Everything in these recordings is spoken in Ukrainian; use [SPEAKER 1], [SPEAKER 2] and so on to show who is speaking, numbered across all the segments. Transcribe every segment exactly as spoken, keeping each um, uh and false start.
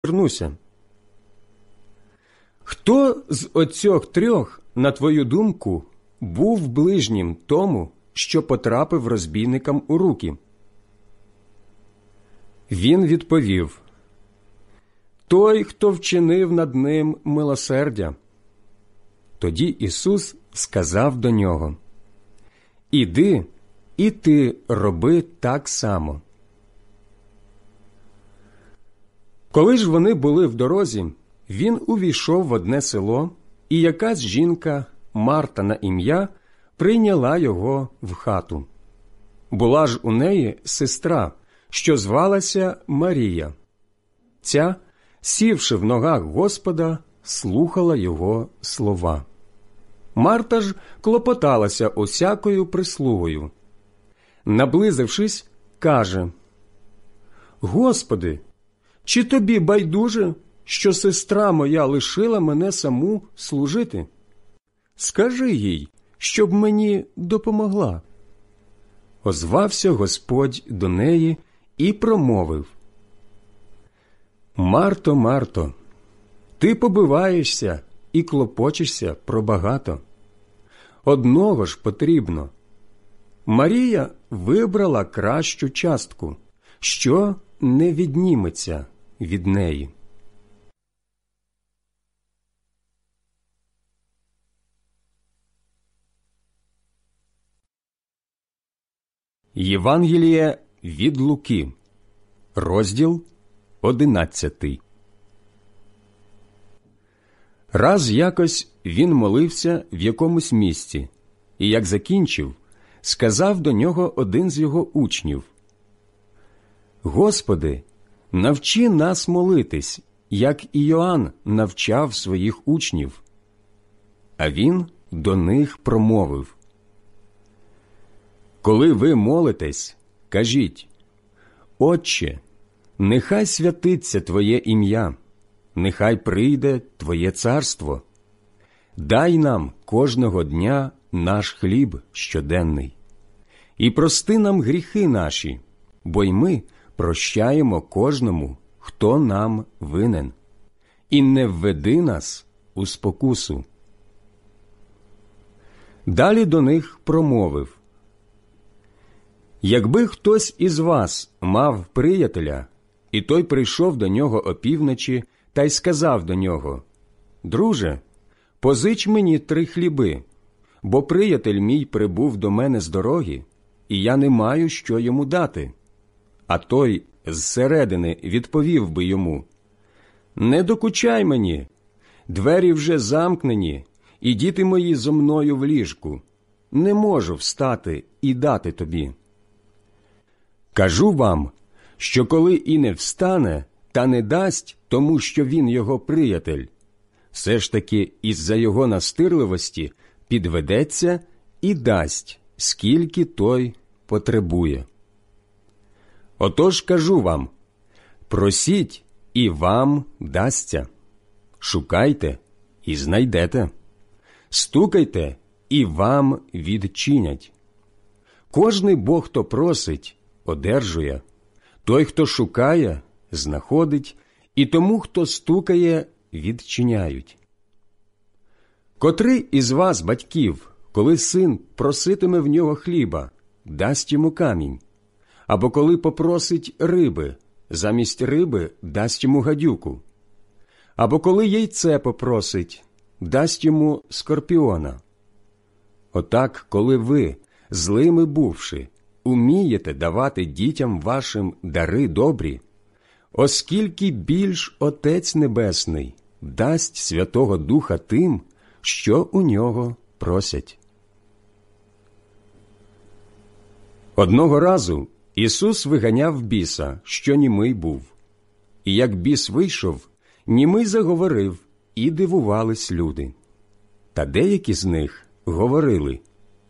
[SPEAKER 1] повернуся. Хто з оцьох трьох, на твою думку, був ближнім тому, що потрапив розбійникам у руки? Він відповів: той, хто вчинив над ним милосердя. Тоді Ісус сказав до нього: іди, і ти роби так само. Коли ж вони були в дорозі, він увійшов в одне село, і якась жінка, Марта на ім'я, прийняла його в хату. Була ж у неї сестра, що звалася Марія. Ця, сівши в ногах Господа, слухала його слова. Марта ж клопоталася усякою прислугою. Наблизившись, каже: «Господи, чи тобі байдуже, що сестра моя лишила мене саму служити? Скажи їй, щоб мені допомогла». Озвався Господь до неї і промовив: «Марто, Марто, ти побиваєшся і клопочешся про багато. Одного ж потрібно. Марія вибрала кращу частку, що не відніметься від неї». Євангеліє від Луки, розділ одинадцятий. Раз якось він молився в якомусь місці, і як закінчив, сказав до нього один з його учнів: «Господи, навчи нас молитись, як і Йоанн навчав своїх учнів». А він до них промовив: «Коли ви молитесь, кажіть: Отче, нехай святиться Твоє ім'я, нехай прийде Твоє царство. Дай нам кожного дня наш хліб щоденний. І прости нам гріхи наші, бо й ми прощаємо кожному, хто нам винен. І не введи нас у спокусу». Далі до них промовив: «Якби хтось із вас мав приятеля, і той прийшов до нього опівночі та й сказав до нього: Друже, позич мені три хліби, бо приятель мій прибув до мене з дороги, і я не маю, що йому дати. А той зсередини відповів би йому: Не докучай мені, двері вже замкнені, і діти мої зо мною в ліжку. Не можу встати і дати тобі. Кажу вам, що коли і не встане, та не дасть тому, що він його приятель, все ж таки із-за його настирливості підведеться і дасть, скільки той потребує. Отож кажу вам: просіть, і вам дасться, шукайте, і знайдете, стукайте, і вам відчинять. Кожний бо, хто просить, одержує, той, хто шукає, знаходить, і тому, хто стукає, відчиняють. Котрий із вас, батьків, коли син проситиме в нього хліба, дасть йому камінь? Або коли попросить риби, замість риби дасть йому гадюку? Або коли яйце попросить, дасть йому скорпіона? Отак, коли ви, злими бувши, умієте давати дітям вашим дари добрі, оскільки більш Отець Небесний дасть Святого Духа тим, що у нього просять. Одного разу Ісус виганяв біса, що німий був. І як біс вийшов, німий заговорив, і дивувались люди. Та деякі з них говорили: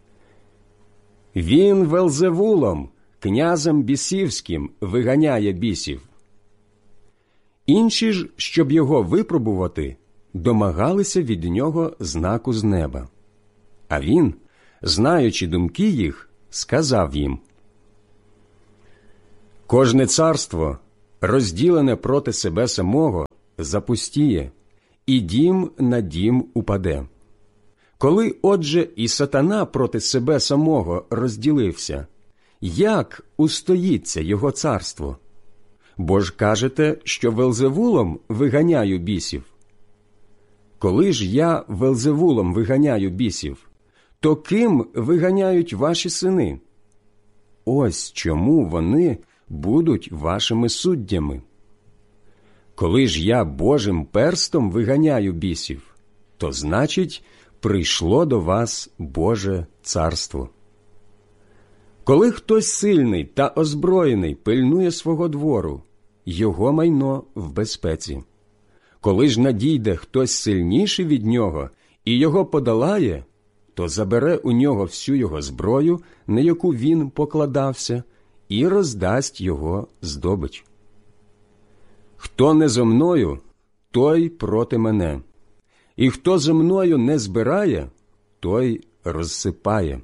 [SPEAKER 1] «Він Велзевулом, князем бісівським, виганяє бісів». Інші ж, щоб його випробувати, домагалися від нього знаку з неба. А він, знаючи думки їх, сказав їм: «Кожне царство розділене проти себе самого, запустіє, і дім на дім упаде. Коли, отже, і сатана проти себе самого розділився, як устоїться його царство? Бо ж кажете, що Велзевулом виганяю бісів. Коли ж я Велзевулом виганяю бісів, то ким виганяють ваші сини? Ось чому вони будуть вашими суддями. Коли ж я Божим перстом виганяю бісів, то значить, прийшло до вас Боже царство. Коли хтось сильний та озброєний пильнує свого двору, його майно в безпеці. Коли ж надійде хтось сильніший від нього і його подолає, то забере у нього всю його зброю, на яку він покладався, і роздасть його здобич. Хто не зо мною, той проти мене, і хто зо мною не збирає, той розсипає.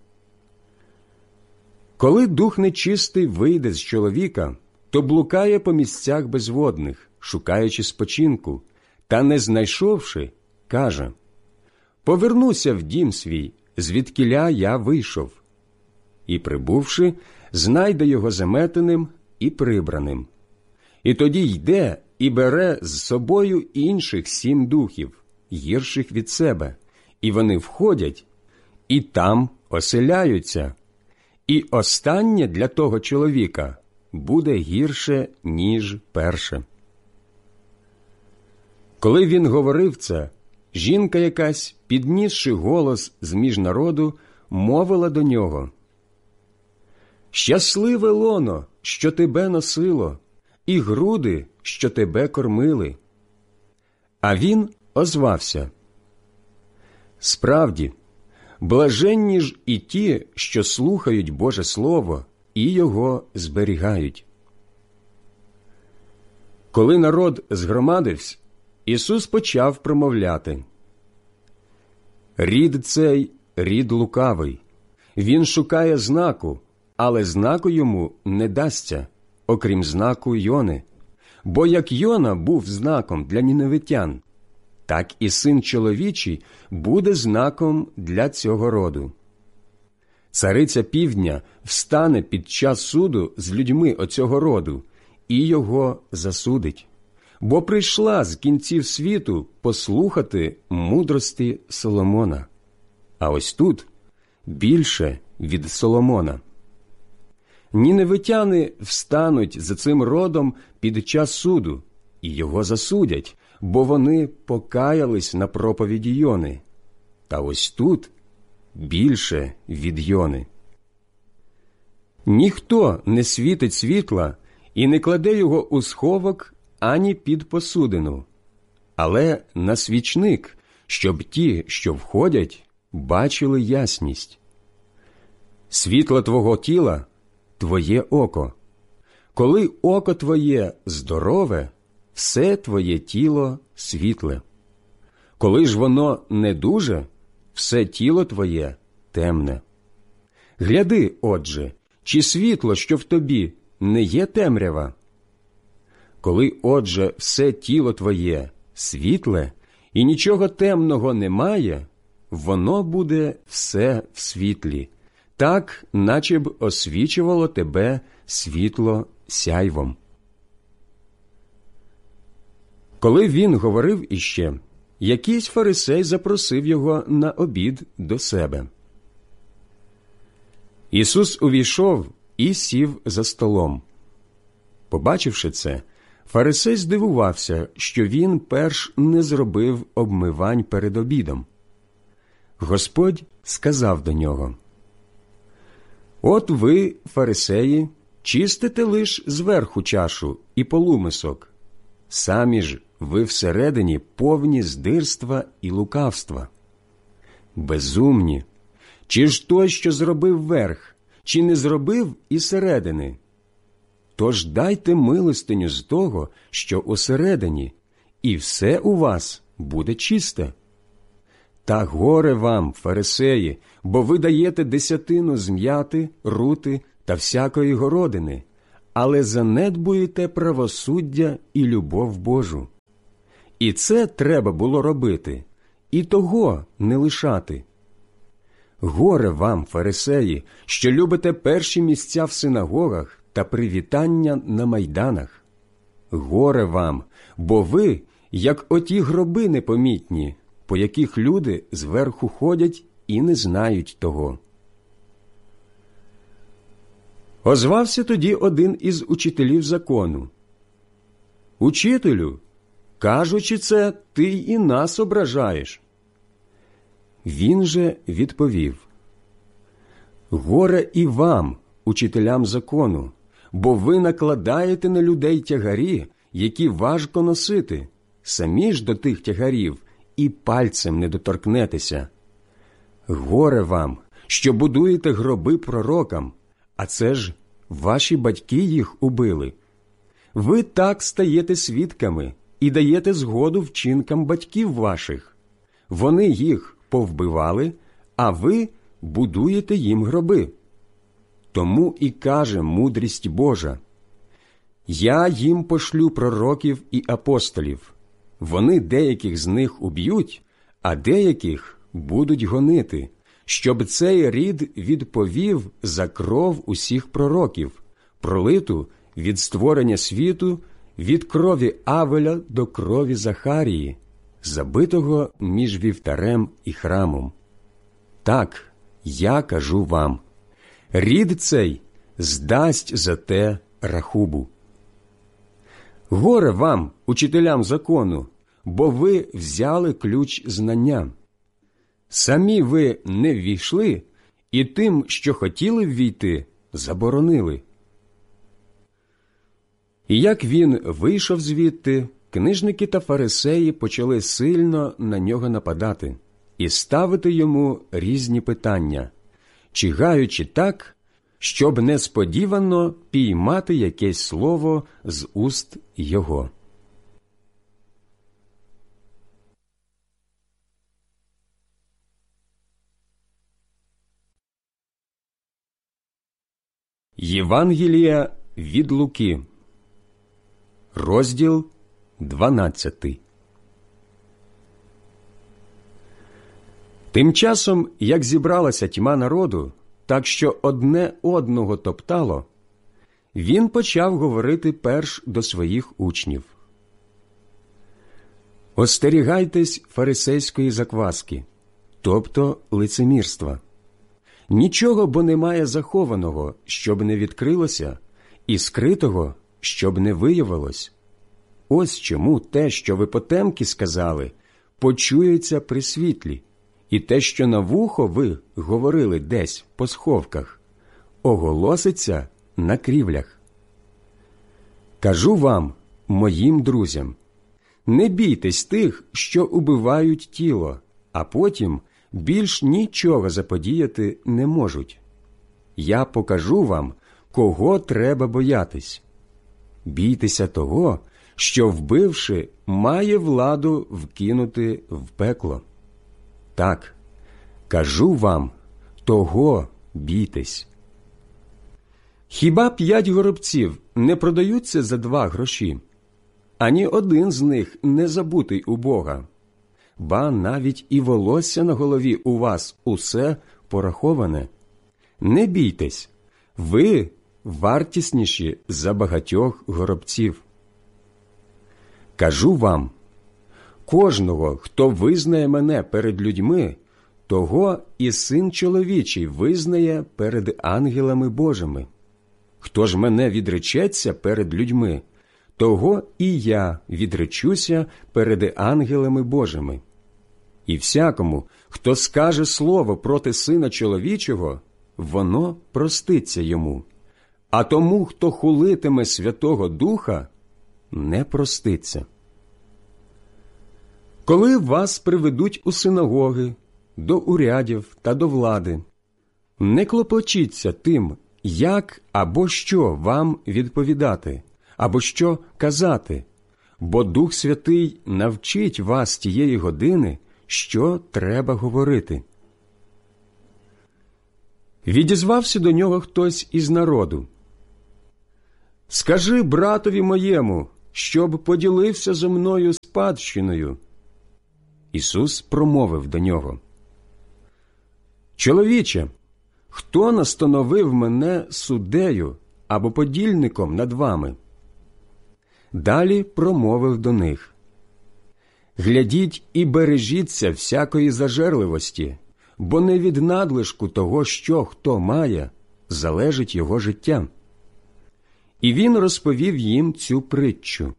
[SPEAKER 1] Коли дух нечистий вийде з чоловіка, то блукає по місцях безводних, шукаючи спочинку, та, не знайшовши, каже: «Повернуся в дім свій, звідкіля я вийшов». І, прибувши, знайде його заметеним і прибраним. І тоді йде і бере з собою інших сім духів, гірших від себе, і вони входять, і там оселяються. І останнє для того чоловіка буде гірше, ніж перше. Коли він говорив це, жінка якась, піднісши голос з-між народу, мовила до нього: «Щасливе лоно, що тебе носило, і груди, що тебе кормили». А він озвався: «Справді, блаженні ж і ті, що слухають Боже Слово і його зберігають». Коли народ згромадився, Ісус почав промовляти: «Рід цей – рід лукавий. Він шукає знаку, але знаку йому не дасться, окрім знаку Йони. Бо як Йона був знаком для ніневитян, так і Син чоловічий буде знаком для цього роду. Цариця півдня встане під час суду з людьми оцього роду і його засудить, бо прийшла з кінців світу послухати мудрості Соломона. А ось тут більше від Соломона. Ніневитяни встануть за цим родом під час суду і його засудять, бо вони покаялись на проповіді Йони. Та ось тут більше від Йони. Ніхто не світить світла і не кладе його у сховок ані під посудину, але на свічник, щоб ті, що входять, бачили ясність. Світло твого тіла – твоє око. Коли око твоє здорове, все твоє тіло світле. Коли ж воно недуже, все тіло твоє темне. Гляди, отже, чи світло, що в тобі, не є темрява? Коли, отже, все тіло твоє світле, і нічого темного немає, воно буде все в світлі, так, наче б освічувало тебе світло сяйвом. Коли він говорив іще, якийсь фарисей запросив його на обід до себе. Ісус увійшов і сів за столом. Побачивши це, фарисей здивувався, що він перш не зробив обмивань перед обідом. Господь сказав до нього: «От ви, фарисеї, чистите лиш зверху чашу і полумисок, самі ж ви всередині повні здирства і лукавства. Безумні! Чи ж той, що зробив верх, чи не зробив і середини? Тож дайте милостиню з того, що усередині, і все у вас буде чисте. Та горе вам, фарисеї, бо ви даєте десятину з м'яти, рути та всякої городини, але занедбуєте правосуддя і любов Божу. І це треба було робити, і того не лишати. Горе вам, фарисеї, що любите перші місця в синагогах та привітання на майданах. Горе вам, бо ви, як оті гроби непомітні, по яких люди зверху ходять і не знають того. Озвався тоді один із учителів закону. «Учителю, кажучи це, ти і нас ображаєш». Він же відповів: «Горе і вам, учителям закону, бо ви накладаєте на людей тягарі, які важко носити, самі ж до тих тягарів і пальцем не доторкнетеся. Горе вам, що будуєте гроби пророкам, а це ж ваші батьки їх убили. Ви так стаєте свідками і даєте згоду вчинкам батьків ваших. Вони їх повбивали, а ви будуєте їм гроби. Тому і каже мудрість Божа: «Я їм пошлю пророків і апостолів. Вони деяких з них уб'ють, а деяких будуть гонити, щоб цей рід відповів за кров усіх пророків, пролиту від створення світу, від крові Авеля до крові Захарії, забитого між вівтарем і храмом. Так, я кажу вам, рід цей здасть за те рахубу. Горе вам, учителям закону, бо ви взяли ключ знання. Самі ви не ввійшли, і тим, що хотіли ввійти, заборонили». І як він вийшов звідти, книжники та фарисеї почали сильно на нього нападати і ставити йому різні питання, чигаючи так, щоб несподівано піймати якесь слово з уст його. Євангелія від Луки, розділ дванадцятий. Тим часом, як зібралася тьма народу, так що одне одного топтало, він почав говорити перш до своїх учнів: «Остерігайтесь фарисейської закваски, тобто лицемірства. Нічого бо немає захованого, щоб не відкрилося, і скритого, щоб не виявилось. Ось чому те, що ви потемки сказали, почується при світлі, і те, що на вухо ви говорили десь по сховках, оголоситься на крівлях. Кажу вам, моїм друзям, не бійтесь тих, що убивають тіло, а потім більш нічого заподіяти не можуть. Я покажу вам, кого треба боятись. Бійтеся того, що, вбивши, має владу вкинути в пекло. Так, кажу вам, того бійтесь. Хіба п'ять горобців не продаються за два гроші? Ані один з них не забутий у Бога. Ба навіть і волосся на голові у вас усе пораховане. Не бійтесь, ви вартісніші за багатьох горобців. Кажу вам, кожного, хто визнає мене перед людьми, того і Син чоловічий визнає перед ангелами Божими. Хто ж мене відречеться перед людьми, того і я відречуся перед ангелами Божими. І всякому, хто скаже слово проти Сина чоловічого, воно проститься йому, а тому, хто хулитиме Святого Духа, не проститься. Коли вас приведуть у синагоги, до урядів та до влади, не клопочіться тим, як або що вам відповідати, або що казати, бо Дух Святий навчить вас тієї години, що треба говорити. Відізвався до нього хтось із народу: Скажи братові моєму, щоб поділився зо мною спадщиною. Ісус промовив до нього: Чоловіче, хто настановив мене суддею або подільником над вами? Далі промовив до них: Глядіть і бережіться всякої зажерливості, бо не від надлишку того, що хто має, залежить його життя. І він розповів їм цю притчу.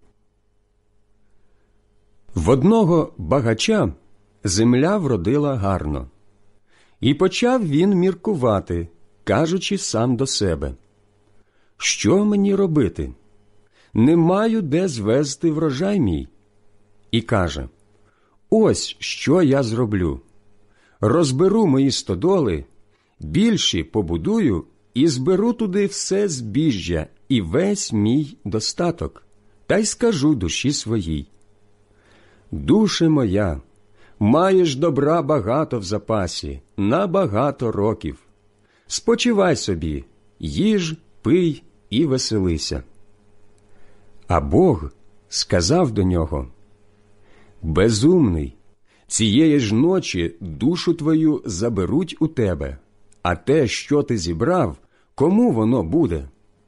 [SPEAKER 1] В одного багача земля вродила гарно. І почав він міркувати, кажучи сам до себе: Що мені робити? Не маю де звезти врожай мій. І каже: Ось що я зроблю. Розберу мої стодоли, більші побудую і зберу туди все збіжжя і весь мій достаток, та й скажу душі своїй: Душе моя, маєш добра багато в запасі, на багато років. Спочивай собі, їж, пий і веселися. А Бог сказав до нього: Безумний, цієї ж ночі душу твою заберуть у тебе, а те, що ти зібрав, кому воно буде?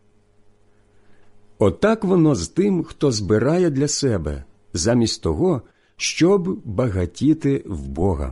[SPEAKER 1] Отак воно з тим, хто збирає для себе, замість того, щоб багатіти в Бога.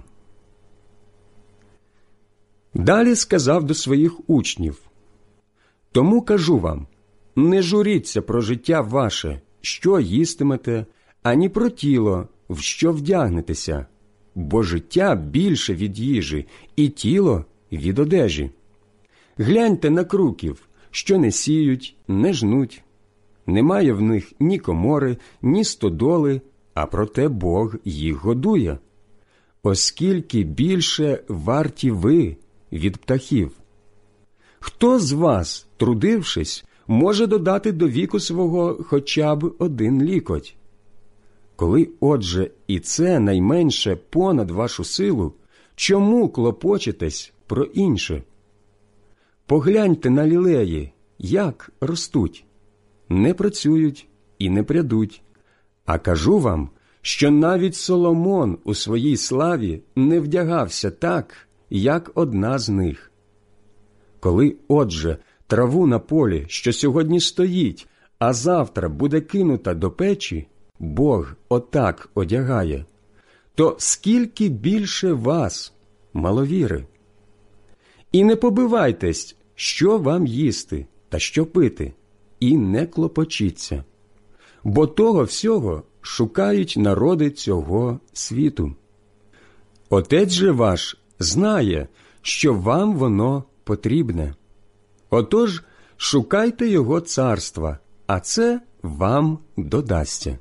[SPEAKER 1] Далі сказав до своїх учнів: Тому кажу вам, не журіться про життя ваше, що їстимете, ані про тіло, в що вдягнетеся, бо життя більше від їжі, і тіло від одежі. Гляньте на круків, що не сіють, не жнуть. Немає в них ні комори, ні стодоли, а проте Бог їх годує. Оскільки більше варті ви від птахів. Хто з вас, трудившись, може додати до віку свого хоча б один лікоть? Коли, отже, і це найменше понад вашу силу, чому клопочетесь про інше? Погляньте на лілеї, як ростуть. Не працюють і не прядуть. А кажу вам, що навіть Соломон у своїй славі не вдягався так, як одна з них. Коли, отже, траву на полі, що сьогодні стоїть, а завтра буде кинута до печі, Бог отак одягає, то скільки більше вас, маловіри? І не побивайтесь, що вам їсти та що пити, і не клопочіться, бо того всього шукають народи цього світу. Отець же ваш знає, що вам воно потрібне. Отож, шукайте його царства, а це вам додасться.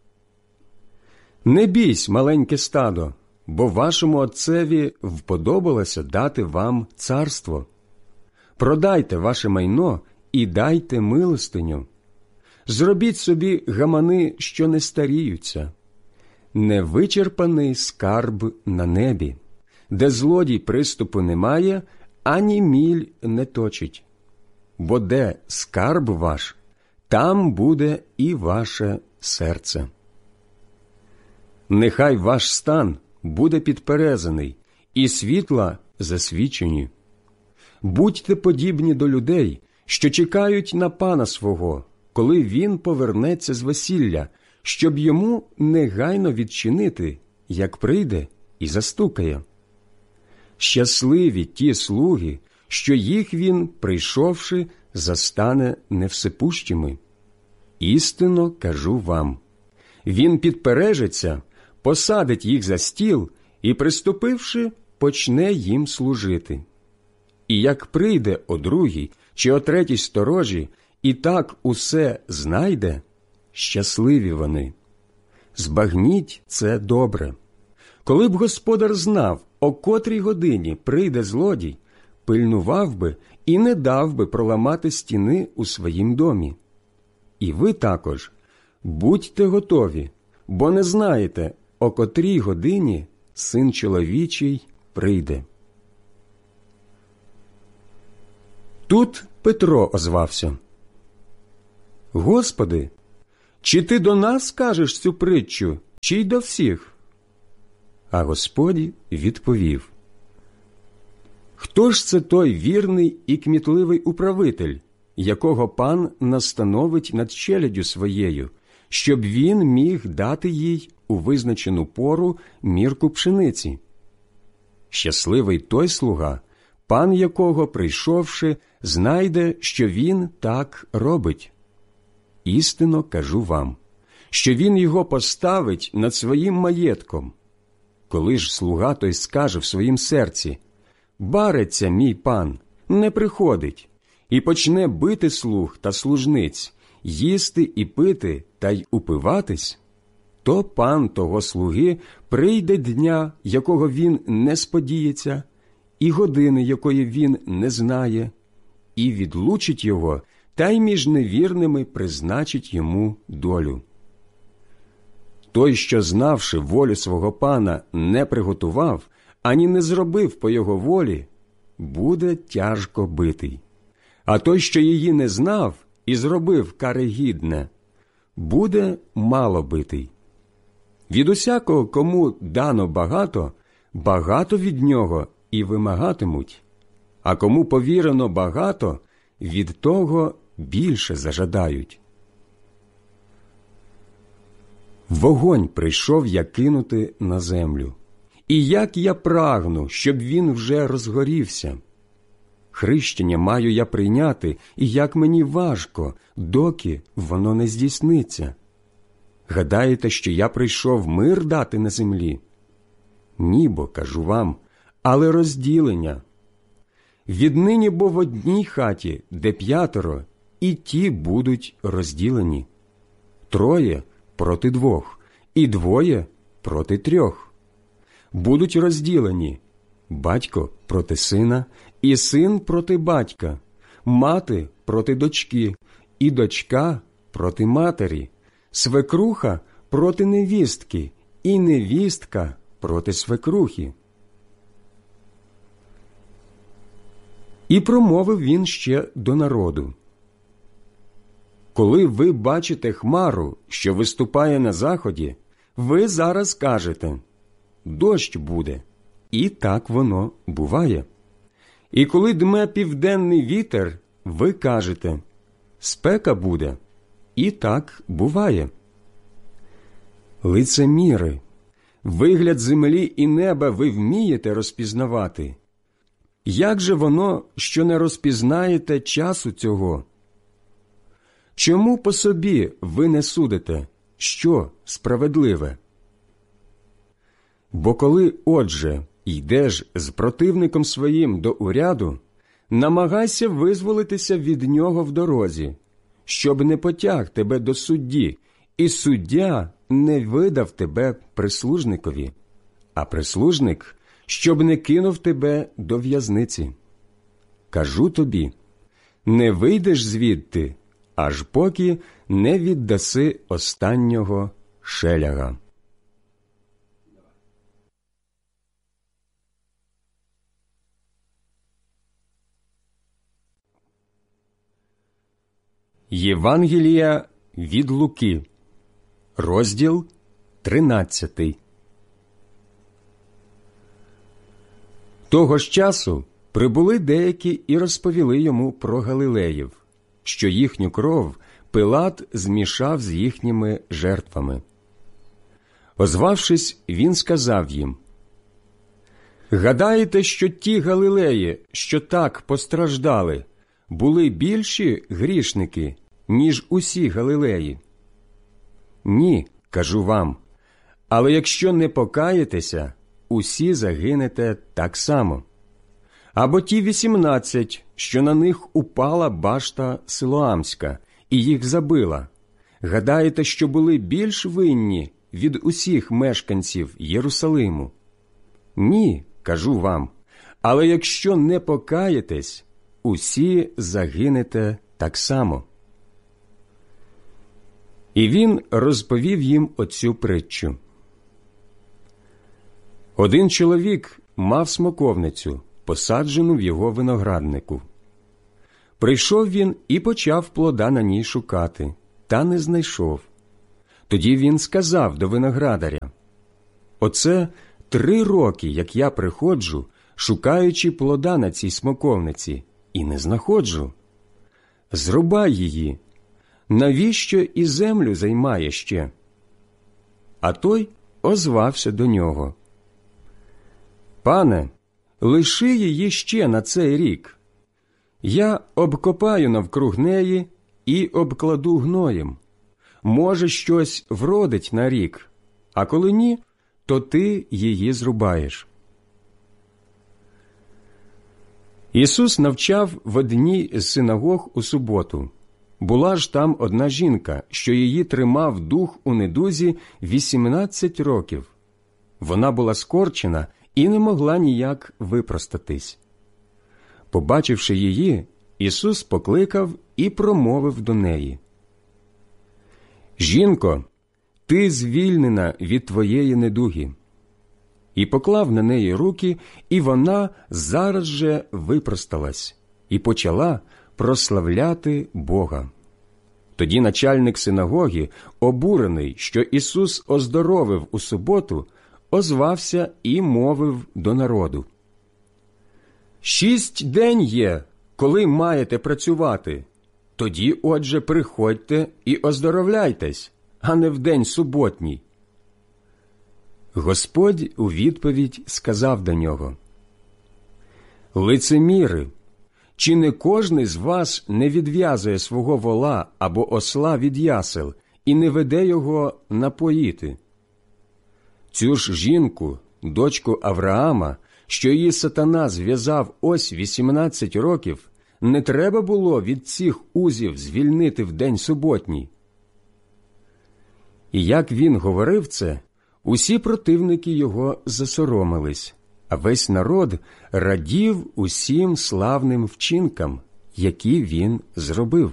[SPEAKER 1] Не бійсь, маленьке стадо, бо вашому отцеві вподобалося дати вам царство. Продайте ваше майно і дайте милостиню. Зробіть собі гамани, що не старіються. Невичерпаний скарб на небі, де злодій приступу немає, ані міль не точить. Бо де скарб ваш, там буде і ваше серце. Нехай ваш стан буде підперезаний, і світла засвічені. Будьте подібні до людей, що чекають на пана свого, коли він повернеться з весілля, щоб йому негайно відчинити, як прийде і застукає. Щасливі ті слуги, що їх він, прийшовши, застане невсипущими. Істинно кажу вам, він підпережеться, посадить їх за стіл і, приступивши, почне їм служити. І як прийде о другій чи о третій сторожі, і так усе знайде, щасливі вони. Збагніть це добре. Коли б господар знав, о котрій годині прийде злодій, пильнував би і не дав би проламати стіни у своїм домі. І ви також будьте готові, бо не знаєте, о котрій годині Син чоловічий прийде. Тут Петро озвався: Господи, чи ти до нас кажеш цю притчу, чи й до всіх? А Господь відповів: Хто ж це той вірний і кмітливий управитель, якого пан настановить над челяддю своєю, щоб він міг дати їй у визначену пору мірку пшениці? Щасливий той слуга, пан якого, прийшовши, знайде, що він так робить. Істинно кажу вам, що він його поставить над своїм маєтком. Коли ж слуга той скаже в своїм серці: «Бариться мій пан, не приходить», і почне бити слуг та служниць, їсти і пити та й упиватись, то пан того слуги прийде дня, якого він не сподіється, і години, якої він не знає, і відлучить його, та й між невірними призначить йому долю. Той, що, знавши волю свого пана, не приготував, ані не зробив по його волі, буде тяжко битий. А той, що її не знав і зробив карегідне, буде мало битий. Від усякого, кому дано багато, багато від нього і вимагатимуть, а кому повірено багато, від того більше зажадають. Вогонь прийшов я кинути на землю, і як я прагну, щоб він вже розгорівся. Хрещення маю я прийняти, і як мені важко, доки воно не здійсниться. Гадаєте, що я прийшов мир дати на землі? Ні, бо, кажу вам, але розділення. Віднині бо в одній хаті, де п'ятеро, і ті будуть розділені. Троє проти двох, і двоє проти трьох. Будуть розділені батько проти сина, і син проти батька, мати проти дочки, і дочка проти матері, свекруха проти невістки, і невістка проти свекрухи. І промовив він ще до народу: Коли ви бачите хмару, що виступає на заході, ви зараз кажете: дощ буде, і так воно буває. І коли дме південний вітер, ви кажете: спека буде, і так буває. Лицеміри, вигляд землі і неба ви вмієте розпізнавати. Як же воно, що не розпізнаєте часу цього? Чому по собі ви не судите, що справедливе? Бо коли, отже, йдеш з противником своїм до уряду, намагайся визволитися від нього в дорозі, щоб не потяг тебе до судді, і суддя не видав тебе прислужникові, а прислужник, щоб не кинув тебе до в'язниці. Кажу тобі, не вийдеш звідти, аж поки не віддаси останнього шеляга. Євангелія від Луки, розділ тринадцятий. Того ж часу прибули деякі і розповіли йому про галилеїв, що їхню кров Пилат змішав з їхніми жертвами. Озвавшись, він сказав їм: «Гадаєте, що ті галилеї, що так постраждали, були більші грішники, ніж усі галилеї? Ні, кажу вам, але якщо не покаєтеся, усі загинете так само. Або ті вісімнадцять, що на них упала башта Силоамська, і їх забила, гадаєте, що були більш винні від усіх мешканців Єрусалиму? Ні, кажу вам, але якщо не покаєтесь, усі загинете так само». І він розповів їм оцю притчу. Один чоловік мав смоковницю, посаджену в його винограднику. Прийшов він і почав плода на ній шукати, та не знайшов. Тоді він сказав до виноградаря: «Оце три роки, як я приходжу, шукаючи плода на цій смоковниці, і не знаходжу. Зрубай її. Навіщо і землю займає ще?» А той озвався до нього: «Пане, лиши її ще на цей рік. Я обкопаю навкруг неї і обкладу гноєм. Може, щось вродить на рік, а коли ні, то ти її зрубаєш». Ісус навчав в одній з синагог у суботу. Була ж там одна жінка, що її тримав дух у недузі вісімнадцять років. Вона була скорчена і не могла ніяк випростатись. Побачивши її, Ісус покликав і промовив до неї: «Жінко, ти звільнена від твоєї недуги». І поклав на неї руки, і вона зараз же випросталась і почала прославляти Бога. Тоді начальник синагоги, обурений, що Ісус оздоровив у суботу, озвався і мовив до народу: «Шість день є, коли маєте працювати. Тоді, отже, приходьте і оздоровляйтесь, а не в день суботній». Господь у відповідь сказав до нього: «Лицеміри, чи не кожний з вас не відв'язує свого вола або осла від ясел і не веде його напоїти? Цю ж жінку, дочку Авраама, що її сатана зв'язав ось вісімнадцять років, не треба було від цих узів звільнити в день суботній». І як він говорив це, усі противники його засоромились, а весь народ радів усім славним вчинкам, які він зробив.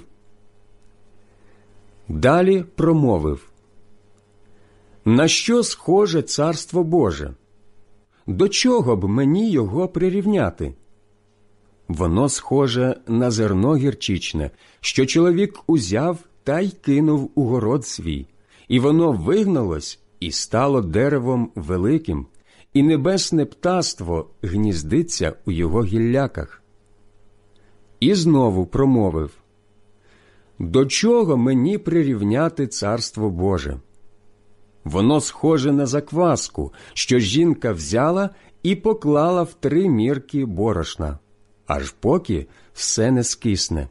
[SPEAKER 1] Далі промовив: «На що схоже Царство Боже? До чого б мені його прирівняти? Воно схоже на зерно гірчичне, що чоловік узяв та й кинув у город свій, і воно вигналось і стало деревом великим, і небесне птаство гніздиться у його гілляках». І знову промовив: «До чого мені прирівняти Царство Боже? Воно схоже на закваску, що жінка взяла і поклала в три мірки борошна, аж поки все не скисне».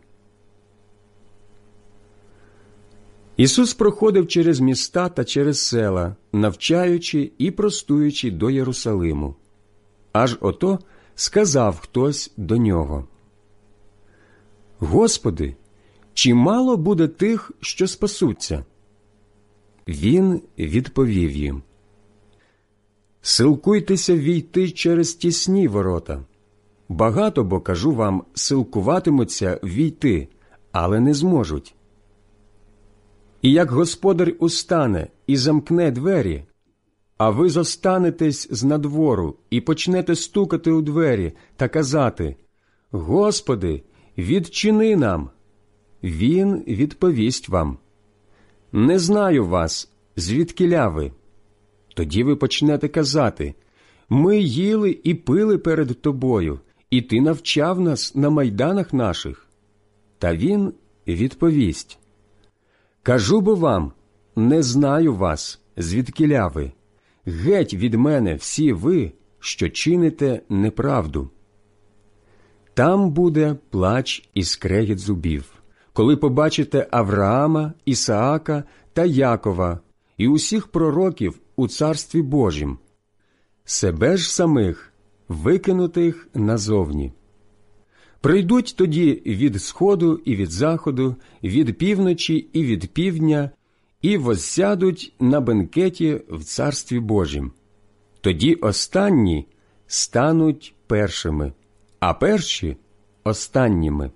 [SPEAKER 1] Ісус проходив через міста та через села, навчаючи і простуючи до Єрусалиму. Аж ото сказав хтось до нього: «Господи, чи мало буде тих, що спасуться?» Він відповів їм: «Силкуйтеся війти через тісні ворота. Багато, бо, кажу вам, силкуватимуться війти, але не зможуть. І як господар устане і замкне двері, а ви зостанетесь знадвору і почнете стукати у двері та казати: Господи, відчини нам, він відповість вам: не знаю вас, звідкіля ви. Тоді ви почнете казати: ми їли і пили перед тобою, і ти навчав нас на майданах наших. Та він відповість: кажу бо вам, не знаю вас, звідкіля ви. Геть від мене всі ви, що чините неправду. Там буде плач і скрегіт зубів, коли побачите Авраама, Ісаака та Якова і усіх пророків у Царстві Божім, себе ж самих викинутих назовні. Прийдуть тоді від сходу і від заходу, від півночі і від півдня, і воссядуть на бенкеті в Царстві Божім. Тоді останні стануть першими, а перші – останніми.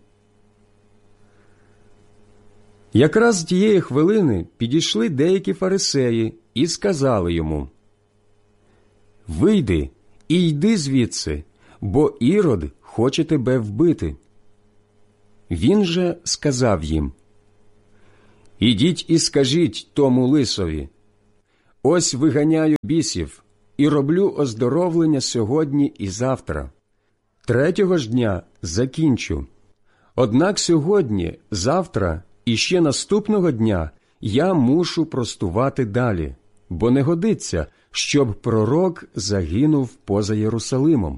[SPEAKER 1] Якраз тієї хвилини підійшли деякі фарисеї і сказали йому: «Вийди і йди звідси, бо Ірод хоче тебе вбити». Він же сказав їм: Ідіть і скажіть тому лисові: ось виганяю бісів і роблю оздоровлення сьогодні і завтра. Третього ж дня закінчу. Однак сьогодні, завтра і ще наступного дня я мушу простувати далі, бо не годиться, щоб пророк загинув поза Єрусалимом.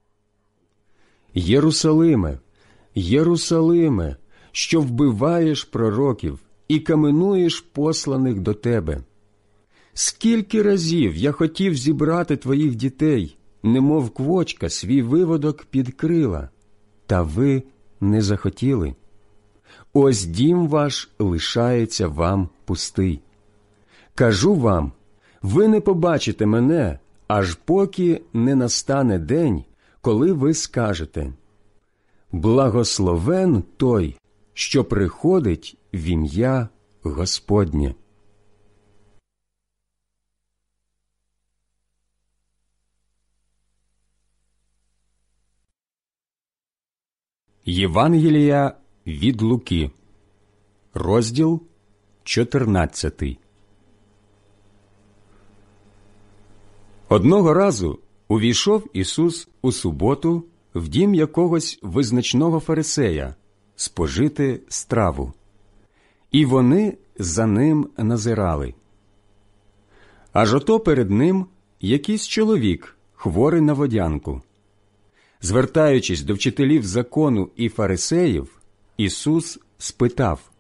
[SPEAKER 1] Єрусалиме, Єрусалиме, що вбиваєш пророків і каменуєш посланих до тебе. Скільки разів я хотів зібрати твоїх дітей, немов квочка свій виводок під крила, та ви не захотіли. Ось дім ваш лишається вам пустий. Кажу вам, ви не побачите мене, аж поки не настане день, коли ви скажете: благословен той, що приходить в ім'я Господнє. Євангелія від Луки, розділ чотирнадцятий. Одного разу увійшов Ісус у суботу в дім якогось визначного фарисея спожити страву, і вони за ним назирали. Аж ото перед ним якийсь чоловік, хворий на водянку. Звертаючись до вчителів закону і фарисеїв, Ісус спитав: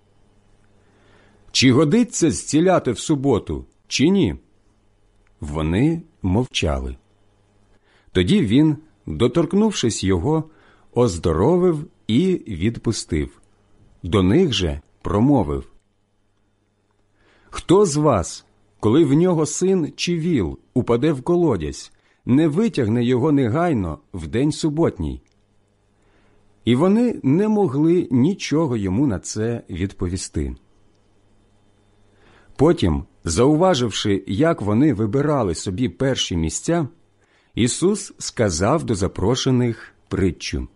[SPEAKER 1] «Чи годиться зціляти в суботу, чи ні?» Вони мовчали. Тоді він, доторкнувшись його, оздоровив і відпустив. До них же промовив: «Хто з вас, коли в нього син чи віл упаде в колодязь, не витягне його негайно в день суботній?» І вони не могли нічого йому на це відповісти. Потім, зауваживши, як вони вибирали собі перші місця, Ісус сказав до запрошених притчу: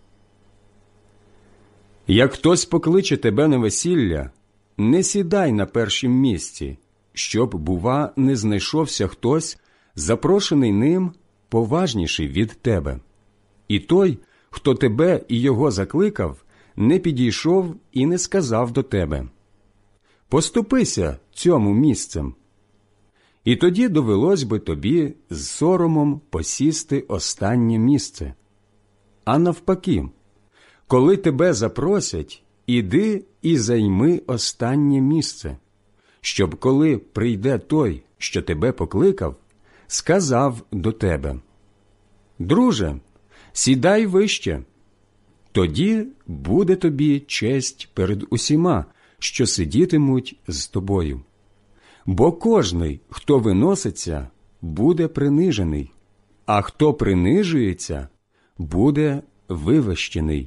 [SPEAKER 1] «Як хтось покличе тебе на весілля, не сідай на першім місці, щоб, бува, не знайшовся хтось, запрошений ним, поважніший від тебе. І той, хто тебе і його закликав, не підійшов і не сказав до тебе: поступися цьому місцем. І тоді довелось би тобі з соромом посісти останнє місце. А навпаки, коли тебе запросять, іди і займи останнє місце, щоб коли прийде той, що тебе покликав, сказав до тебе: друже, сідай вище. Тоді буде тобі честь перед усіма, що сидітимуть з тобою. Бо кожний, хто виноситься, буде принижений, а хто принижується, буде вивищений».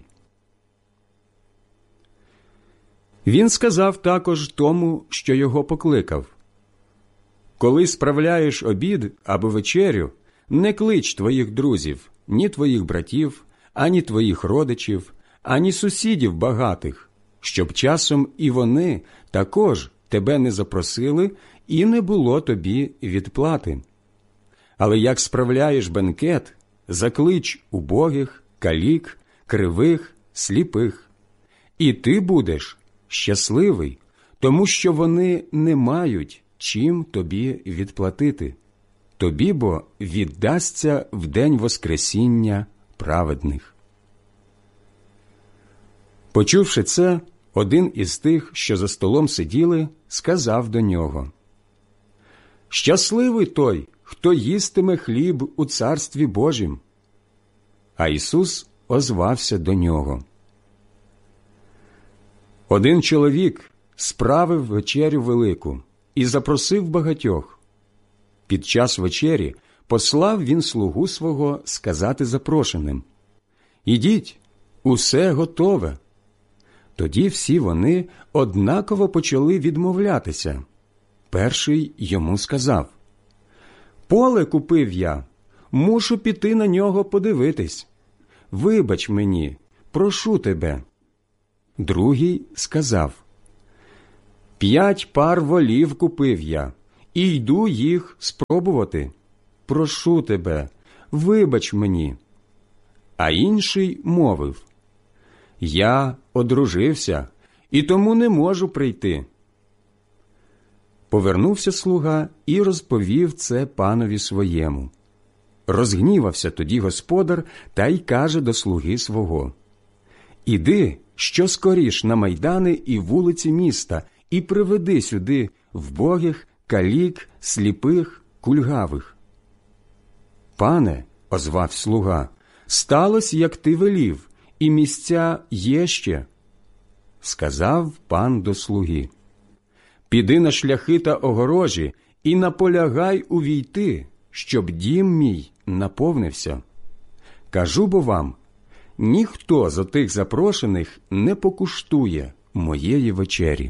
[SPEAKER 1] Він сказав також тому, що його покликав: «Коли справляєш обід або вечерю, не клич твоїх друзів, ні твоїх братів, ані твоїх родичів, ані сусідів багатих, щоб часом і вони також тебе не запросили і не було тобі відплати. Але як справляєш бенкет, заклич убогих, калік, кривих, сліпих. І ти будеш щасливий, тому що вони не мають чим тобі відплатити. Тобі бо віддасться в день воскресіння праведних». Почувши це, один із тих, що за столом сиділи, сказав до нього: «Щасливий той, хто їстиме хліб у Царстві Божім». А Ісус озвався до нього: «Один чоловік справив вечерю велику і запросив багатьох. Під час вечері послав він слугу свого сказати запрошеним: «Ідіть, усе готове». Тоді всі вони однаково почали відмовлятися. Перший йому сказав: «Поле купив я, мушу піти на нього подивитись. Вибач мені, прошу тебе». Другий сказав: П'ять пар волів купив я, і йду їх спробувати. Прошу тебе, вибач мені. А інший мовив: Я одружився, і тому не можу прийти. Повернувся слуга і розповів це панові своєму. Розгнівався тоді господар та й каже до слуги свого: Іди, що скоріш на майдани і вулиці міста, і приведи сюди вбогих, калік, сліпих, кульгавих. Пане, озвав слуга, сталося, як ти велів, і місця є ще. Сказав пан до слуги: Піди на шляхи та огорожі і наполягай увійти, щоб дім мій наповнився. Кажу бо вам, ніхто з отих запрошених не покуштує моєї вечері.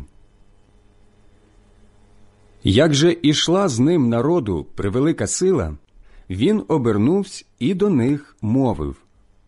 [SPEAKER 1] Як же ішла з ним народу превелика сила, він обернувся і до них мовив: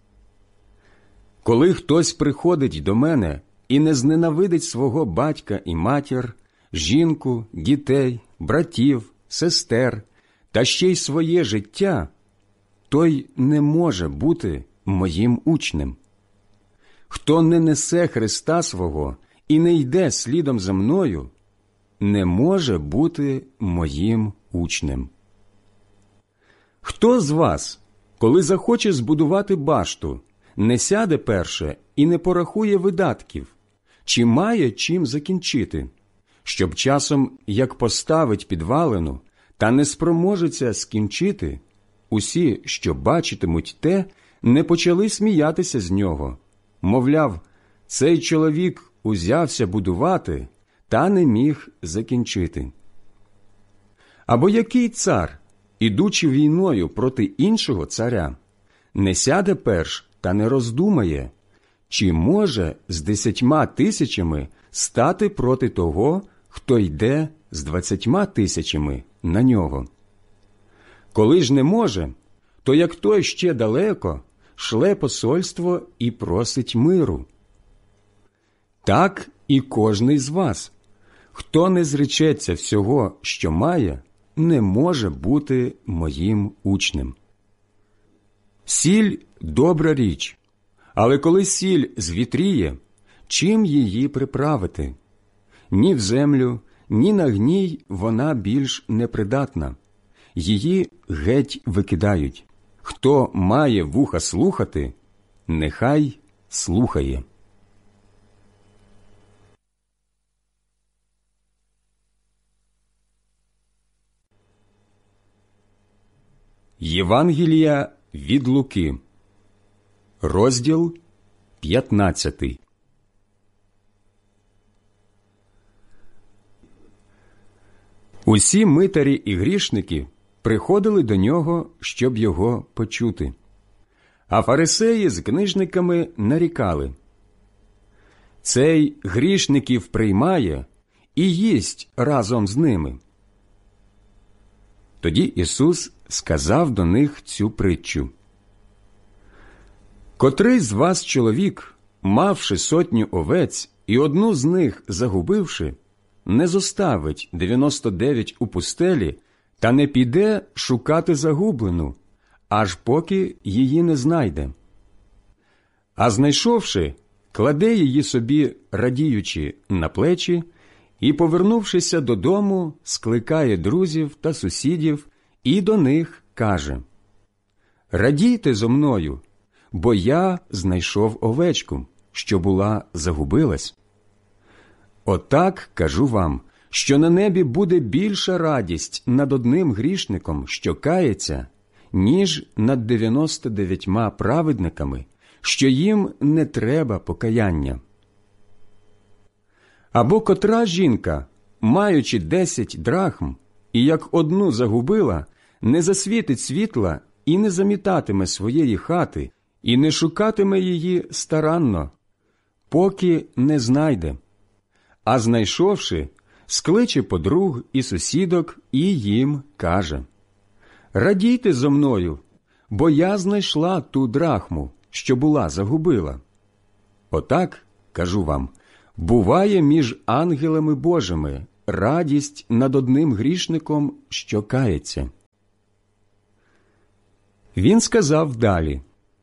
[SPEAKER 1] Коли хтось приходить до мене і не зненавидить свого батька і матір, жінку, дітей, братів, сестер та ще й своє життя, той не може бути моїм учнем. Хто не несе Христа свого і не йде слідом за мною, не може бути моїм учнем. Хто з вас, коли захоче збудувати башту, не сяде перше і не порахує видатків, чи має чим закінчити, щоб часом, як поставить підвалину, та не спроможеться скінчити, усі, що бачитимуть те, не почали сміятися з нього, мовляв, цей чоловік узявся будувати, та не міг закінчити. Або який цар, ідучи війною проти іншого царя, не сяде перш та не роздумає, чи може з десятьма тисячами стати проти того, хто йде з двадцятьма тисячами на нього. Коли ж не може, то як той ще далеко, шле посольство і просить миру. Так і кожний з вас, хто не зречеться всього, що має, не може бути моїм учнем. Сіль – добра річ, але коли сіль звітріє, чим її приправити? Ні в землю, ні на гній вона більш непридатна. Її геть викидають. Хто має вуха слухати, нехай слухає. Євангелія від Луки, розділ п'ятнадцятий. Усі митарі і грішники приходили до нього, щоб його почути. А фарисеї з книжниками нарікали: «Цей грішників приймає і їсть разом з ними». Тоді Ісус сказав до них цю притчу: «Котрий з вас чоловік, мавши сотню овець і одну з них загубивши, не зоставить дев'яносто дев'ять у пустелі та не піде шукати загублену, аж поки її не знайде? А знайшовши, кладе її собі, радіючи, на плечі, і, повернувшися додому, скликає друзів та сусідів і до них каже: «Радійте зо мною, бо я знайшов овечку, що була загубилась». Отак, кажу вам, що на небі буде більша радість над одним грішником, що кається, ніж над дев'яносто дев'ятьма праведниками, що їм не треба покаяння. Або котра жінка, маючи десять драхм, і як одну загубила, не засвітить світла і не замітатиме своєї хати, і не шукатиме її старанно, поки не знайде. А знайшовши, скличе подруг і сусідок і їм каже: «Радійте зо мною, бо я знайшла ту драхму, що була загубила». Отак, кажу вам, Буває між ангелами Божими радість над одним грішником, що кається. Він сказав далі: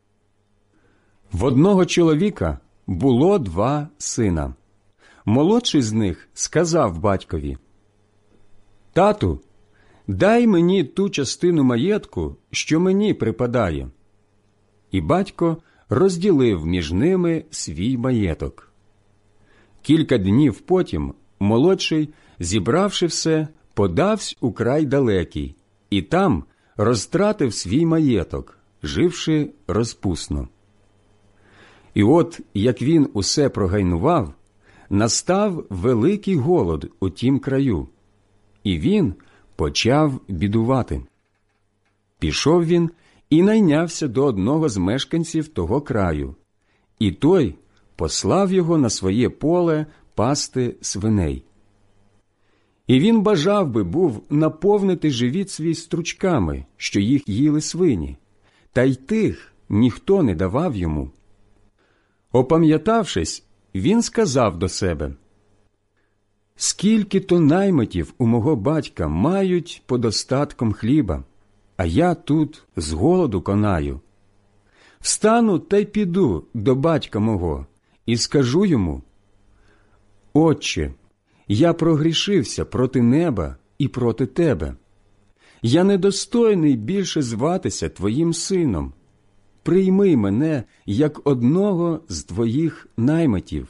[SPEAKER 1] в одного чоловіка було два сина. Молодший з них сказав батькові: «Тату, дай мені ту частину маєтку, що мені припадає». І батько розділив між ними свій маєток. Кілька днів потім молодший, зібравши все, подавсь у край далекий, і там розтратив свій маєток, живши розпусно. І от, як він усе прогайнував, настав великий голод у тім краю, і він почав бідувати. Пішов він і найнявся до одного з мешканців того краю, і той послав його на своє поле пасти свиней. І він бажав би був наповнити живіт свій стручками, що їх їли свині, та й тих ніхто не давав йому. Опам'ятавшись, він сказав до себе: «Скільки то наймитів у мого батька мають подостатком хліба, а я тут з голоду конаю. Встану та й піду до батька мого і скажу йому: Отче, я прогрішився проти неба і проти тебе. Я недостойний більше зватися твоїм сином. Прийми мене як одного з твоїх наймитів».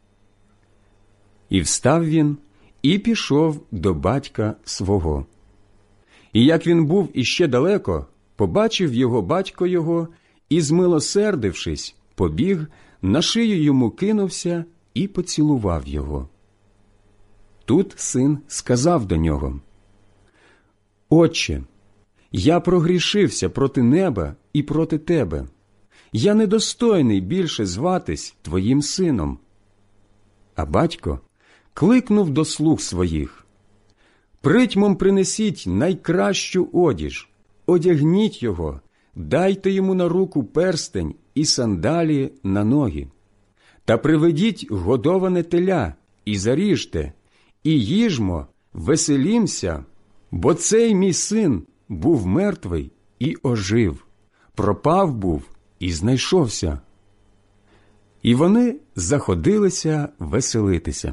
[SPEAKER 1] І встав він, і пішов до батька свого. І як він був іще далеко, побачив його батько його, і, змилосердившись, побіг, на шию йому кинувся і поцілував його. Тут син сказав до нього: «Отче, я прогрішився проти неба і проти тебе. Я недостойний більше зватись твоїм сином». А батько кликнув до слуг своїх: «Притьмом принесіть найкращу одіж, одягніть його, дайте йому на руку перстень і сандалі на ноги. Та приведіть годоване теля і заріжте, і їжмо, веселімся, бо цей мій син був мертвий і ожив, пропав був і знайшовся». І вони заходилися веселитися.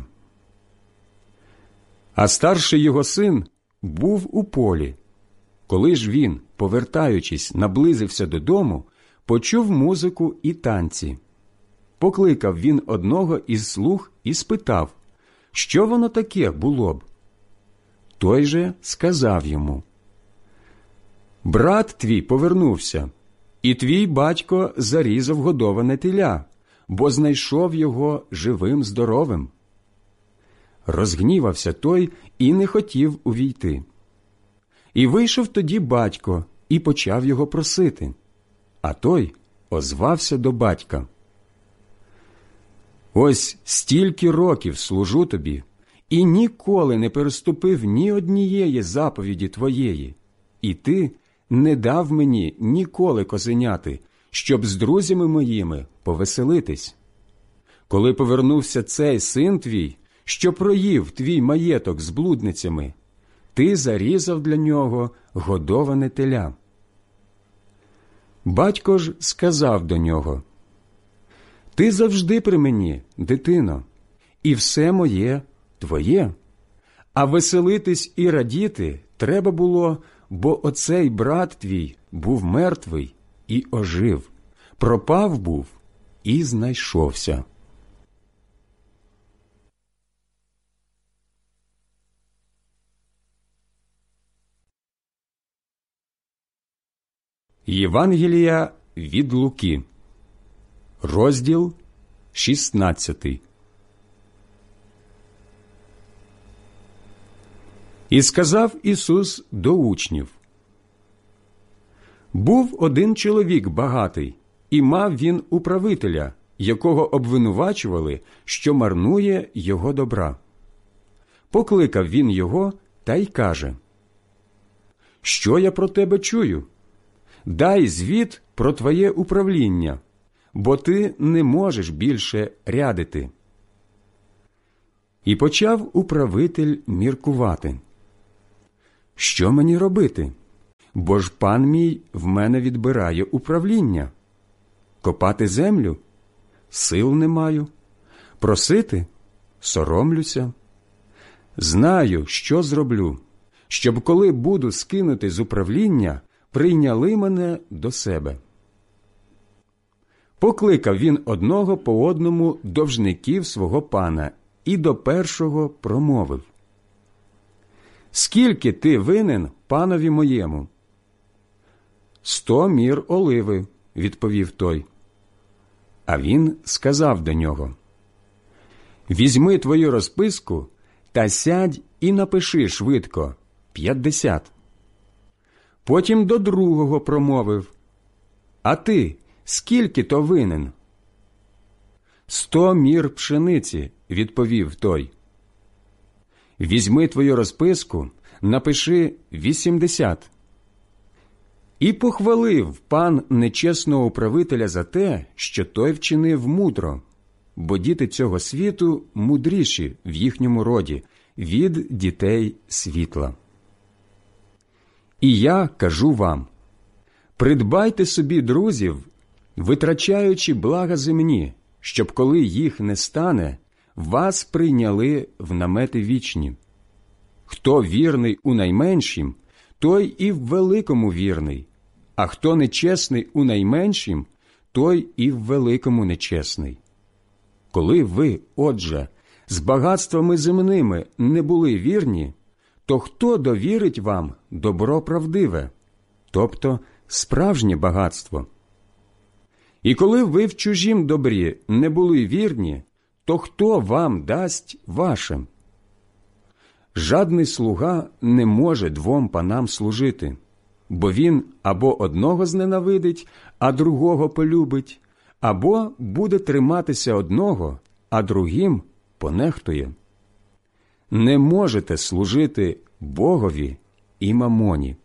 [SPEAKER 1] А старший його син був у полі. Коли ж він, повертаючись, наблизився додому, почув музику і танці. Покликав він одного із слуг і спитав, що воно таке було б. Той же сказав йому: «Брат твій повернувся, і твій батько зарізав годоване теля, бо знайшов його живим-здоровим». Розгнівався той і не хотів увійти. І вийшов тоді батько і почав його просити. А той озвався до батька: «Ось стільки років служу тобі, і ніколи не переступив ні однієї заповіді твоєї, і ти не дав мені ніколи козеняти, щоб з друзями моїми повеселитись. Коли повернувся цей син твій, що проїв твій маєток з блудницями, ти зарізав для нього годоване теля». Батько ж сказав до нього: «Ти завжди при мені, дитино, і все моє твоє. А веселитись і радіти треба було, бо оцей брат твій був мертвий і ожив, пропав був і знайшовся». Євангелія від Луки, розділ шістнадцятий. І сказав Ісус до учнів: «Був один чоловік багатий, і мав він управителя, якого обвинувачували, що марнує його добра. Покликав він його та й каже: «Що я про тебе чую? Дай звіт про твоє управління, бо ти не можеш більше рядити». І почав управитель міркувати. Що мені робити? Бо ж пан мій в мене відбирає управління. Копати землю? Сил не маю. Просити? Соромлюся. Знаю, що зроблю, щоб коли буду скинути з управління, прийняли мене до себе. Покликав він одного по одному довжників свого пана і до першого промовив: «Скільки ти винен панові моєму?» «Сто мір оливи», – відповів той. А він сказав до нього: «Візьми твою розписку та сядь і напиши швидко п'ятдесят». Потім до другого промовив: «А ти скільки то винен?» «Сто мір пшениці», – відповів той. «Візьми твою розписку, напиши вісімдесят». І похвалив пан нечесного управителя за те, що той вчинив мудро, бо діти цього світу мудріші в їхньому роді від дітей світла. І я кажу вам: придбайте собі друзів, витрачаючи блага земні, щоб, коли їх не стане, вас прийняли в намети вічні. Хто вірний у найменшім, той і в великому вірний, а хто нечесний у найменшім, той і в великому нечесний. Коли ви, отже, з багатствами земними не були вірні, то хто довірить вам добро правдиве, тобто справжнє багатство? І коли ви в чужім добрі не були вірні, то хто вам дасть ваше? Жадний слуга не може двом панам служити, бо він або одного зненавидить, а другого полюбить, або буде триматися одного, а другим понехтує. Не можете служити Богові і мамоні.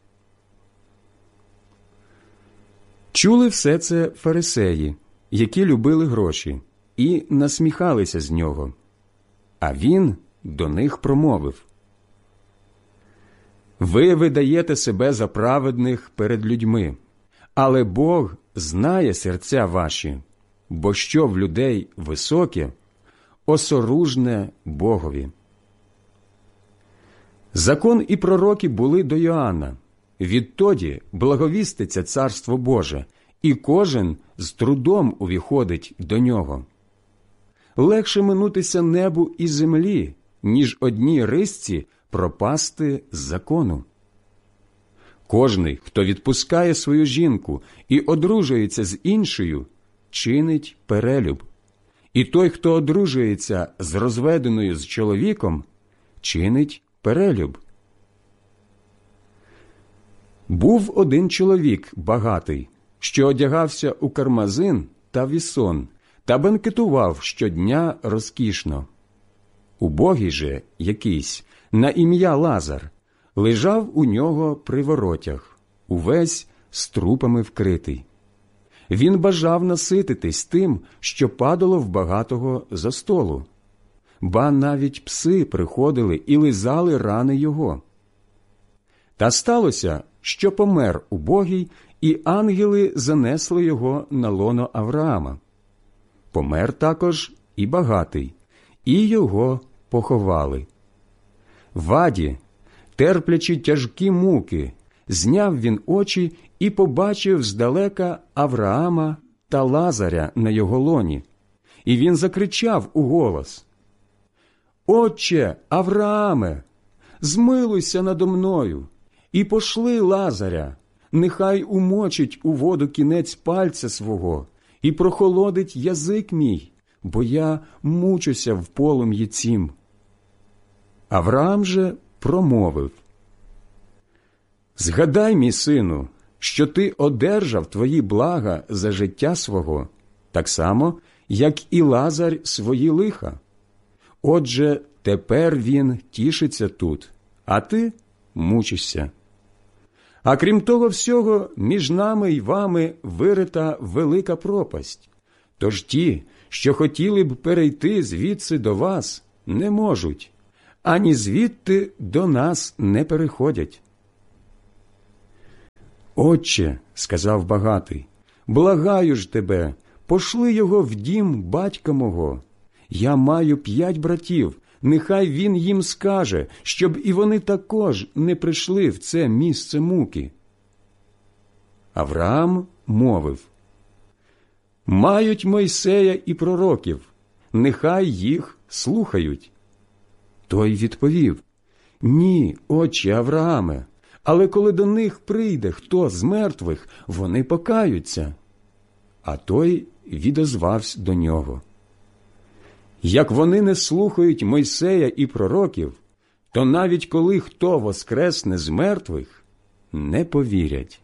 [SPEAKER 1] Чули все це фарисеї, які любили гроші, і насміхалися з нього. А він до них промовив: «Ви видаєте себе за праведних перед людьми, але Бог знає серця ваші, бо що в людей високе, осоружне Богові». Закон і пророки були до Йоанна. Відтоді благовіститься Царство Боже, і кожен з трудом увіходить до нього. Легше минутися небу і землі, ніж одній рисці пропасти з закону. Кожний, хто відпускає свою жінку і одружується з іншою, чинить перелюб. І той, хто одружується з розведеною з чоловіком, чинить перелюб. Був один чоловік багатий, що одягався у кармазин та вісон, та бенкетував щодня розкішно. Убогий же якийсь, на ім'я Лазар, лежав у нього при воротях, увесь з трупами вкритий. Він бажав насититись тим, що падало в багатого за столу. Ба навіть пси приходили і лизали рани його. Та сталося, що помер убогий, і ангели занесли його на лоно Авраама. Помер також і багатий, і його поховали. В аді, терплячи тяжкі муки, зняв він очі і побачив здалека Авраама та Лазаря на його лоні. І він закричав уголос: «Отче Аврааме, змилуйся надо мною, і пошли Лазаря, нехай умочить у воду кінець пальця свого і прохолодить язик мій, бо я мучуся в полум'ї цім». Авраам же промовив: «Згадай, мій сину, що ти одержав твої блага за життя свого, так само, як і Лазар свої лиха. Отже, тепер він тішиться тут, а ти мучишся. А крім того всього, між нами й вами вирита велика пропасть. Тож ті, що хотіли б перейти звідси до вас, не можуть, ані звідти до нас не переходять. Отче, – сказав багатий, – благаю ж тебе, пошли його в дім батька мого. Я маю п'ять братів, нехай він їм скаже, щоб і вони також не прийшли в це місце муки. Авраам мовив: мають Мойсея і пророків, нехай їх слухають. Той відповів: ні, отче Аврааме, але коли до них прийде хто з мертвих, вони покаються. А той відозвався до нього: як вони не слухають Мойсея і пророків, то навіть коли хто воскресне з мертвих, не повірять.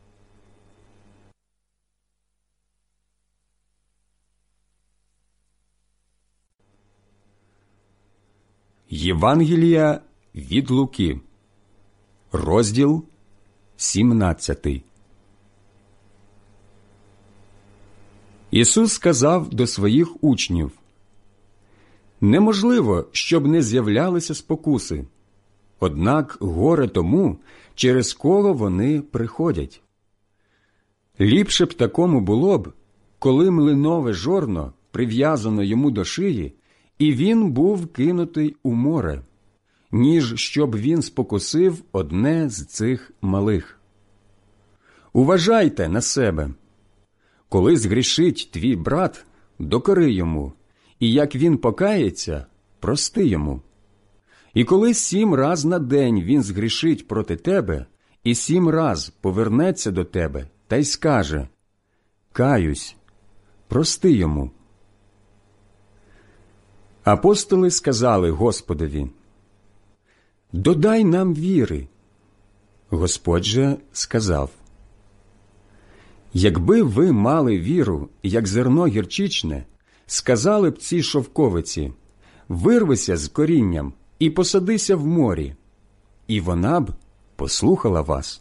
[SPEAKER 1] Євангелія від Луки, розділ сімнадцятий. Ісус сказав до своїх учнів: неможливо, щоб не з'являлися спокуси, однак горе тому, через кого вони приходять. Ліпше б такому було б, коли млинове жорно прив'язано йому до шиї, і він був кинутий у море, ніж щоб він спокусив одне з цих малих. Уважайте на себе. Коли згрішить твій брат, докори йому, і як він покається, прости йому. І коли сім раз на день він згрішить проти тебе, і сім раз повернеться до тебе та й скаже: каюсь, прости йому. Апостоли сказали Господові: додай нам віри. Господь же сказав: якби ви мали віру, як зерно гірчичне, сказали б цій шовковиці: вирвися з корінням і посадися в морі, і вона б послухала вас.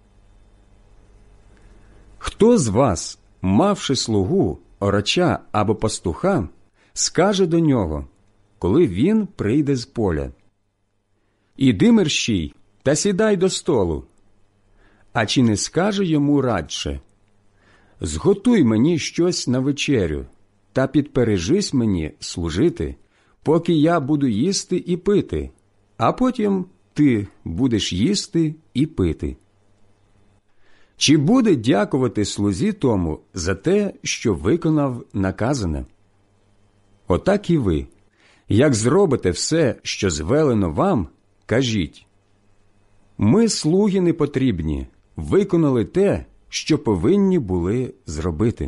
[SPEAKER 1] Хто з вас, мавши слугу, орача або пастуха, скаже до нього, коли він прийде з поля: іди мерщій та сідай до столу? А чи не скаже йому радше: зготуй мені щось на вечерю та підпережись мені служити, поки я буду їсти і пити, а потім ти будеш їсти і пити? Чи буде дякувати слузі тому за те, що виконав наказане? Отак і ви, як зробите все, що звелено вам, кажіть: ми, слуги непотрібні, виконали те, що повинні були зробити.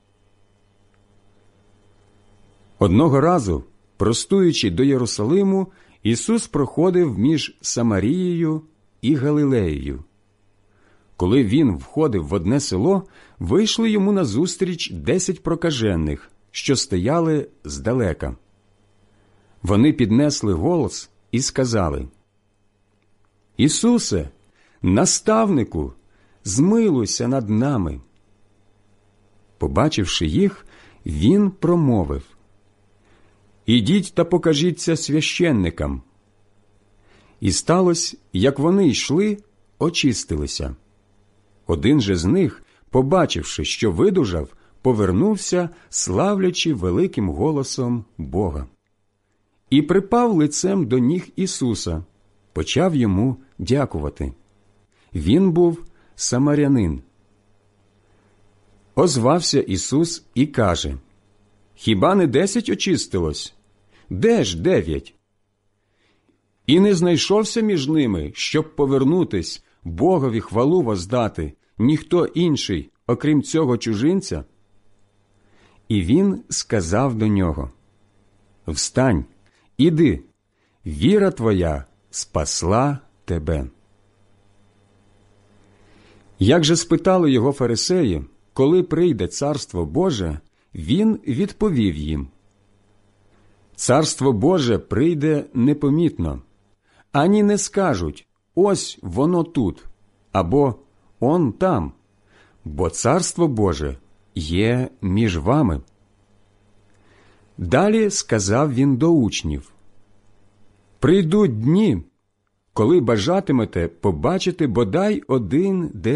[SPEAKER 1] Одного разу, простуючи до Єрусалиму, Ісус проходив між Самарією і Галилеєю. Коли Він входив в одне село, вийшли йому назустріч десять прокажених, що стояли здалека. Вони піднесли голос і сказали: Ісусе, наставнику, змилуйся над нами. Побачивши їх, Він промовив: ідіть та покажіться священникам. І сталося, як вони йшли, очистилися. Один же з них, побачивши, що видужав, повернувся, славлячи великим голосом Бога. І припав лицем до ніг Ісуса, почав йому дякувати. Він був самарянин. Озвався Ісус і каже: хіба не десять очистилось? Де ж дев'ять? І не знайшовся між ними, щоб повернутись, Богові хвалу воздати, ніхто інший, окрім цього чужинця? І він сказав до нього: встань, іди, віра твоя спасла тебе. Як же спитали його фарисеї, коли прийде Царство Боже, він відповів їм: Царство Боже прийде непомітно, ані не скажуть: ось воно тут, або он там, бо Царство Боже є між вами. Далі сказав він до учнів: Прийдуть дні, коли бажатимете побачити бодай один день